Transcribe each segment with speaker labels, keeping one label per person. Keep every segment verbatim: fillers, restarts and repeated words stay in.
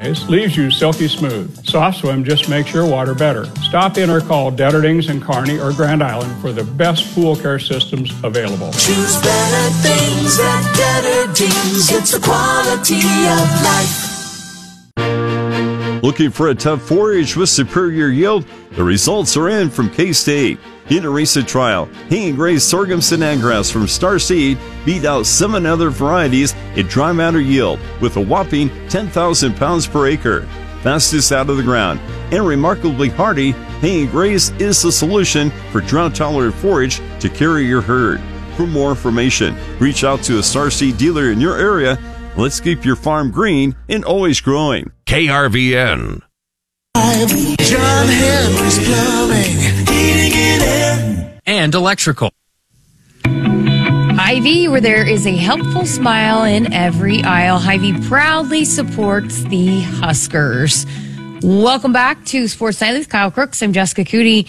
Speaker 1: size leaves you silky smooth. Soft Swim just makes your water better. Stop in or call Detterdings in Kearney or Grand Island for the best pool care systems available.
Speaker 2: Choose better things at Detterdings. It's the quality of life.
Speaker 3: Looking for a tough forage with superior yield? The results are in from K-State. In a recent trial, Hanging Gray's sorghum Sinagras from Star Seed beat out seven other varieties in dry matter yield with a whopping ten thousand pounds per acre. Fastest out of the ground and remarkably hardy, Hanging Gray's is the solution for drought-tolerant forage to carry your herd. For more information, reach out to a Star Seed dealer in your area. Let's keep your farm green and always growing.
Speaker 4: K R V N.
Speaker 2: John Henry's Plumbing, heating and air,
Speaker 5: and electrical.
Speaker 6: Hy-Vee, where there is a helpful smile in every aisle. Hy-Vee proudly supports the Huskers. Welcome back to Sports Nightly with Kyle Crooks. I'm Jessica Cootie.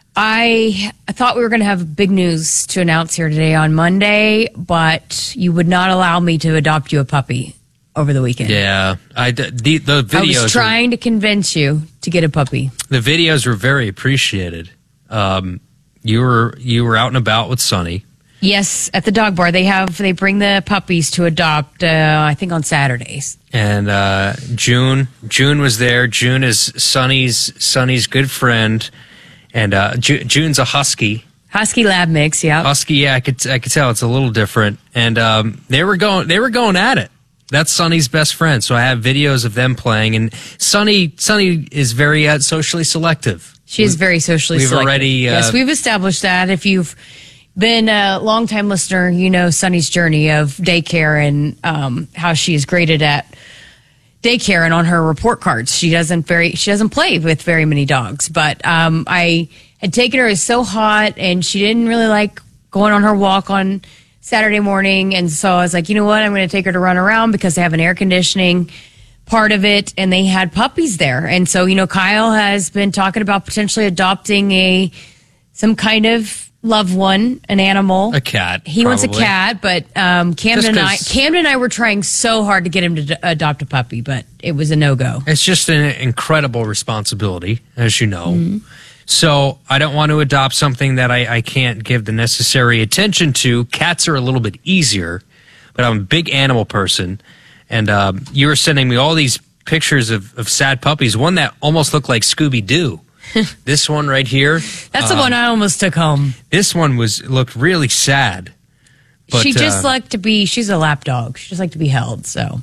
Speaker 6: I thought we were going to have big news to announce here today on Monday, but you would not allow me to adopt you a puppy over the weekend.
Speaker 5: Yeah, I the, the videos.
Speaker 6: I was trying were, to convince you to get a puppy.
Speaker 5: The videos were very appreciated. Um, you were you were out and about with Sonny.
Speaker 6: Yes, at the dog bar. They have they bring the puppies to adopt. Uh, I think on Saturdays.
Speaker 5: And uh, June June was there. June is Sonny's Sonny's good friend, and uh, Ju- June's a husky.
Speaker 6: Husky lab mix. Yeah,
Speaker 5: husky. Yeah, I could I could tell it's a little different. And um, they were going they were going at it. That's Sonny's best friend. So I have videos of them playing, and Sonny Sonny is very uh, socially selective.
Speaker 6: She is very socially
Speaker 5: we've
Speaker 6: selective.
Speaker 5: Already, uh,
Speaker 6: yes, we've established that. If you've been a longtime listener, you know Sonny's journey of daycare and um, how she is graded at daycare and on her report cards. She doesn't very she doesn't play with very many dogs. But um, I had taken her. It was so hot, and she didn't really like going on her walk on Saturday morning, and so I was like, you know what, I'm going to take her to run around because they have an air conditioning part of it, and they had puppies there. And so, you know, Kyle has been talking about potentially adopting a some kind of loved one, an animal.
Speaker 5: A cat.
Speaker 6: He
Speaker 5: probably.
Speaker 6: wants a cat, but um, Camden and I Camden and I were trying so hard to get him to d- adopt a puppy, but it was a no-go.
Speaker 5: It's just an incredible responsibility, as you know.
Speaker 6: Mm-hmm.
Speaker 5: So I don't want to adopt something that I, I can't give the necessary attention to. Cats are a little bit easier, but I'm a big animal person. And um, you were sending me all these pictures of, of sad puppies, one that almost looked like Scooby-Doo. This one right here.
Speaker 6: That's
Speaker 5: um,
Speaker 6: the one I almost took home.
Speaker 5: This one was looked really sad. But,
Speaker 6: she just
Speaker 5: uh,
Speaker 6: liked to be, she's a lap dog. She just liked to be held, so.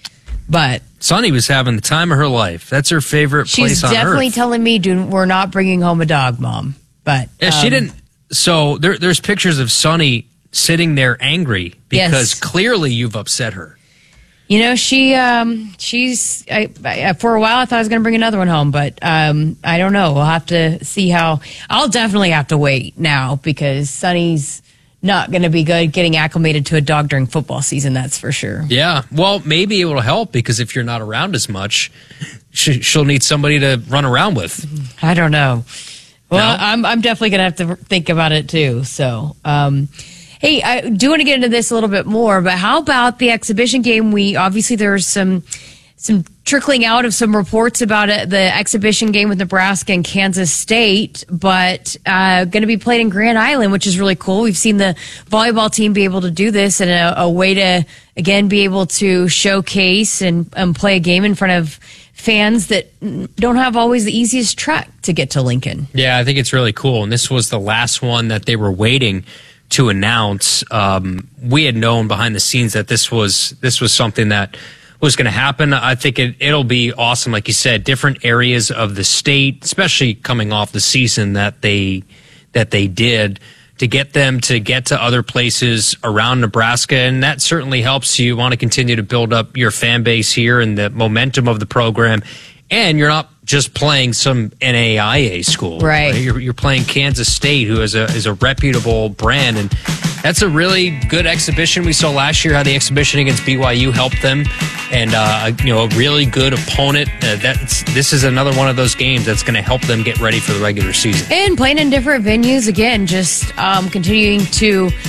Speaker 6: But
Speaker 5: Sonny was having the time of her life. That's her favorite place on earth.
Speaker 6: She's definitely telling me, dude, we're not bringing home a dog, Mom. But
Speaker 5: yeah,
Speaker 6: um,
Speaker 5: she didn't. So there, there's pictures of Sonny sitting there angry because
Speaker 6: yes.
Speaker 5: clearly you've upset her.
Speaker 6: You know, she um, she's I, I, for a while I thought I was going to bring another one home, but um, I don't know. We'll have to see how. I'll definitely have to wait now because Sonny's not going to be good getting acclimated to a dog during football season, that's for sure.
Speaker 5: Yeah, well, maybe it will help because if you're not around as much, she, she'll need somebody to run around with.
Speaker 6: I don't know. Well,
Speaker 5: no?
Speaker 6: I'm I'm definitely going to have to think about it too. So, um, hey, I do want to get into this a little bit more, but how about the exhibition game? We obviously there's some some trickling out of some reports about it, the exhibition game with Nebraska and Kansas State, but uh, going to be played in Grand Island, which is really cool. We've seen the volleyball team be able to do this and a, a way to, again, be able to showcase and, and play a game in front of fans that don't have always the easiest trek to get to Lincoln.
Speaker 5: Yeah, I think it's really cool. And this was the last one that they were waiting to announce. Um, we had known behind the scenes that this was this was something that was going to happen. I think it, it'll be awesome. Like you said, different areas of the state, especially coming off the season that they that they did, to get them to get to other places around Nebraska. And that certainly helps you want to continue to build up your fan base here and the momentum of the program. And you're not just playing some N A I A school.
Speaker 6: Right.
Speaker 5: right? You're, you're playing Kansas State, who is a, is a reputable brand. And that's a really good exhibition. We saw last year how the exhibition against B Y U helped them. And, uh, you know, a really good opponent. Uh, that's, this is another one of those games that's going to help them get ready for the regular season.
Speaker 6: And playing in different venues, again, just um, continuing to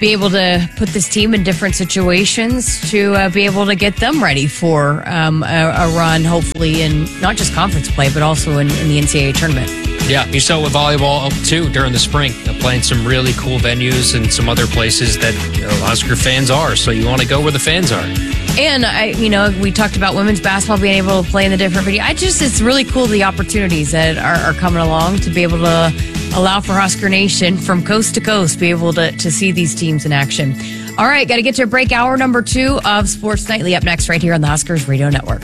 Speaker 6: be able to put this team in different situations to uh, be able to get them ready for um, a, a run, hopefully, in not just conference play, but also in, in the N C double A tournament.
Speaker 5: Yeah, you saw it with volleyball too during the spring, uh, playing some really cool venues and some other places that you know, Husker fans are. So you want to go where the fans are.
Speaker 6: And I, you know, we talked about women's basketball being able to play in the different venues. I just, it's really cool the opportunities that are, are coming along to be able to allow for Husker Nation from coast to coast be able to, to see these teams in action. All right, got to get to break hour number two of Sports Nightly up next right here on the Huskers Radio Network.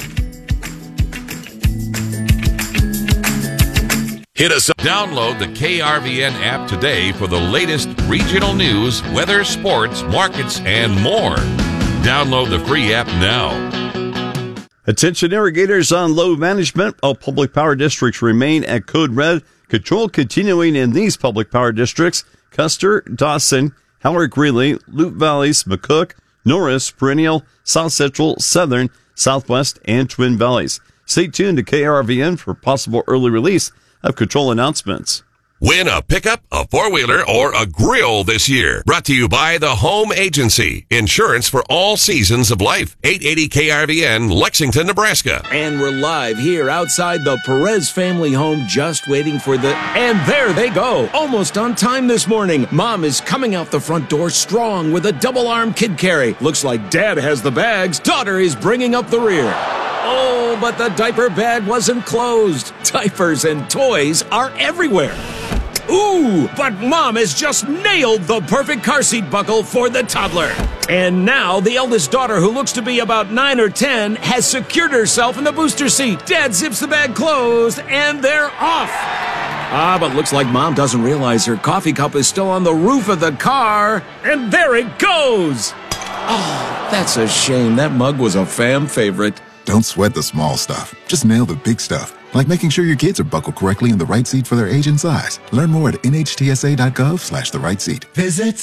Speaker 4: Hit us up. Download the K R V N app today for the latest regional news, weather, sports, markets, and more. Download the free app now.
Speaker 3: Attention irrigators on load management. All public power districts remain at code red. Control continuing in these public power districts: Custer, Dawson, Howard Greeley, Loup Valleys, McCook, Norris, Perennial, South Central, Southern, Southwest, and Twin Valleys. Stay tuned to K R V N for possible early release of control announcements.
Speaker 4: Win a pickup, a four-wheeler, or a grill this year. Brought to you by the Home Agency. Insurance for all seasons of life. eight eighty K R V N, Lexington, Nebraska.
Speaker 7: And we're live here outside the Perez family home, just waiting for the... And there they go. Almost on time this morning. Mom is coming out the front door strong with a double-arm kid carry. Looks like Dad has the bags. Daughter is bringing up the rear. Oh, but the diaper bag wasn't closed. Diapers and toys are everywhere. Ooh, but Mom has just nailed the perfect car seat buckle for the toddler. And now the eldest daughter, who looks to be about nine or ten, has secured herself in the booster seat. Dad zips the bag closed, and they're off. Ah, but looks like Mom doesn't realize her coffee cup is still on the roof of the car. And there it goes. Oh, that's a shame. That mug was a fam favorite.
Speaker 8: Don't sweat the small stuff. Just nail the big stuff. Like making sure your kids are buckled correctly in the right seat for their age and size. Learn more at nhtsa.gov slash the right seat.
Speaker 2: Visit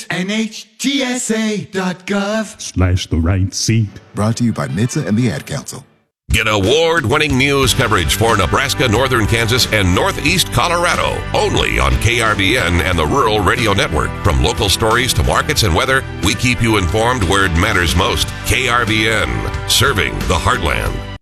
Speaker 2: nhtsa.gov
Speaker 9: slash the right seat.
Speaker 8: Brought to you by N H T S A and the Ad Council.
Speaker 4: Get award-winning news coverage for Nebraska, Northern Kansas, and Northeast Colorado. Only on K R V N and the Rural Radio Network. From local stories to markets and weather, we keep you informed where it matters most. K R V N, serving the heartland.